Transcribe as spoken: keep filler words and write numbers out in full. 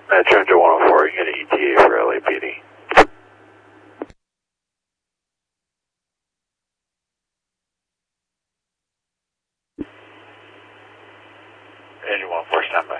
Uh, Challenger one oh four, you get an E T A for L A P D. Challenger one oh four, stand by.